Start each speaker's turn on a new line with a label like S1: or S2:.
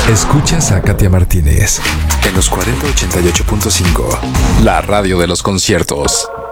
S1: Escuchas a Katia Martínez en los 4088.5, la radio de los conciertos.